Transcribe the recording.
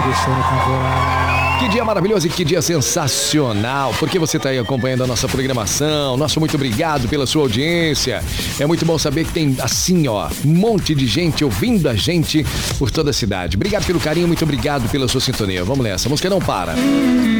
Que dia maravilhoso e que dia sensacional, porque você está aí acompanhando a nossa programação. Nosso muito obrigado pela sua audiência. É muito bom saber que tem assim, ó, um monte de gente ouvindo a gente por toda a cidade. Obrigado pelo carinho, muito obrigado pela sua sintonia. Vamos nessa, a música não para.